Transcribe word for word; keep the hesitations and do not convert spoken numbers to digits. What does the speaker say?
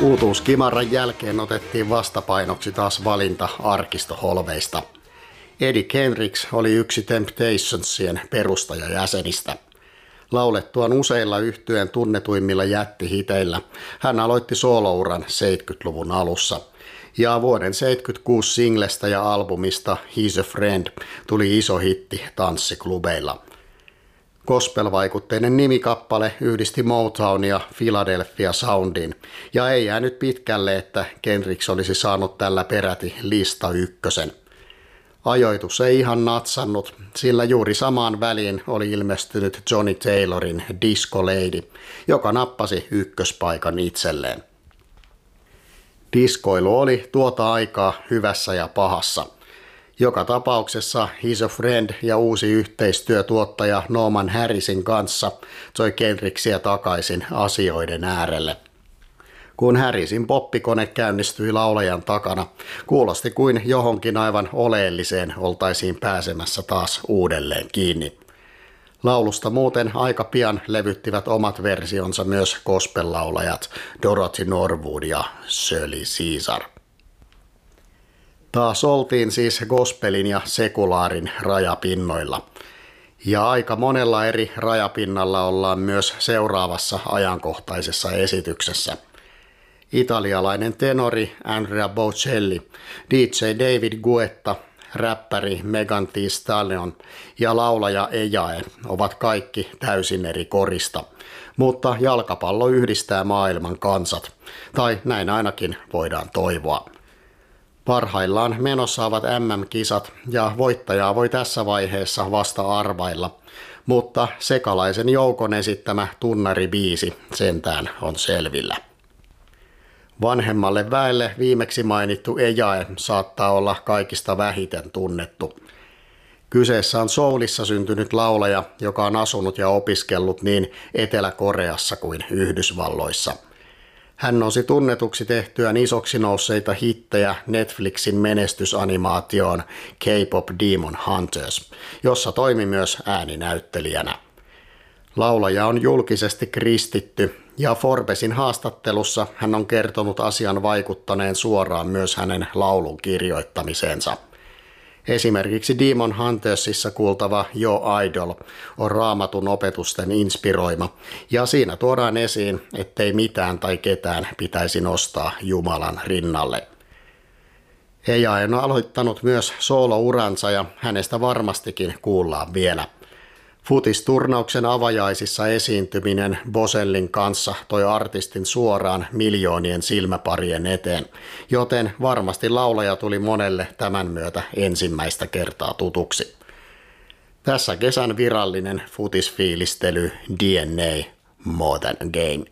Uutuuskimaran jälkeen otettiin vastapainoksi taas valinta arkistoholveista. Eddie Kendricks oli yksi Temptationsien perustajajäsenistä. Laulettuaan useilla yhtyeen tunnetuimmilla jättihiteillä hän aloitti soolouran seitsemänkymmentäluvun alussa. Ja vuoden seitsemänkymmentäkuusi singlestä ja albumista He's a Friend tuli iso hitti tanssiklubeilla. Gospel-vaikutteinen nimikappale yhdisti Motown ja Philadelphia Soundin, ja ei jäänyt pitkälle, että Kendricks olisi saanut tällä peräti lista ykkösen. Ajoitus ei ihan natsannut, sillä juuri samaan väliin oli ilmestynyt Johnny Taylorin Disco Lady, joka nappasi ykköspaikan itselleen. Diskoilu oli tuota aikaa hyvässä ja pahassa. Joka tapauksessa He's a Friend ja uusi yhteistyötuottaja Norman Harrisin kanssa toi Kendricksia takaisin asioiden äärelle. Kun Harrisin poppikone käynnistyi laulajan takana, kuulosti kuin johonkin aivan oleelliseen oltaisiin pääsemässä taas uudelleen kiinni. Laulusta muuten aika pian levyttivät omat versionsa myös gospel-laulajat Dorothy Norwood ja Shirley Caesar. Taas oltiin siis gospelin ja sekulaarin rajapinnoilla. Ja aika monella eri rajapinnalla ollaan myös seuraavassa ajankohtaisessa esityksessä. Italialainen tenori Andrea Bocelli, D J David Guetta, räppäri Megan Thee Stallion ja laulaja Ejae ovat kaikki täysin eri korista. Mutta jalkapallo yhdistää maailman kansat, tai näin ainakin voidaan toivoa. Parhaillaan menossa ovat M M-kisat ja voittajaa voi tässä vaiheessa vasta arvailla, mutta sekalaisen joukon esittämä tunnaribiisi sentään on selvillä. Vanhemmalle väelle viimeksi mainittu Ejae saattaa olla kaikista vähiten tunnettu. Kyseessä on Soulissa syntynyt laulaja, joka on asunut ja opiskellut niin Etelä-Koreassa kuin Yhdysvalloissa. Hän nousi tunnetuksi tehtyään isoksi nousseita hittejä Netflixin menestysanimaatioon K-pop Demon Hunters, jossa toimi myös ääninäyttelijänä. Laulaja on julkisesti kristitty ja Forbesin haastattelussa hän on kertonut asian vaikuttaneen suoraan myös hänen laulun kirjoittamiseensa. Esimerkiksi Demon Huntersissa kuultava Yo Idol on Raamatun opetusten inspiroima, ja siinä tuodaan esiin, ettei mitään tai ketään pitäisi nostaa Jumalan rinnalle. Ejae on aloittanut myös soolouransa ja hänestä varmastikin kuullaan vielä. Futisturnauksen avajaisissa esiintyminen Bosellin kanssa toi artistin suoraan miljoonien silmäparien eteen, joten varmasti laulaja tuli monelle tämän myötä ensimmäistä kertaa tutuksi. Tässä kesän virallinen futisfiilistely D N A More Than a Game.